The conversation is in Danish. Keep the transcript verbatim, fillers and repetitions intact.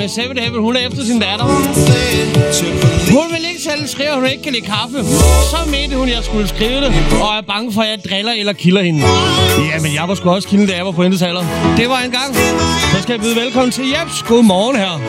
med Seven Heaven. Hun er efter sin datter. Hun vil ikke selv skrive, at hun ikke kan lide kaffe. Så mente hun, at jeg skulle skrive det, og er bange for, at jeg driller eller kilder hende. Jamen, jeg var sgu også kilden, da jeg var på Indesalder. Det var en gang. Så skal jeg byde velkommen til Jeps. God morgen her.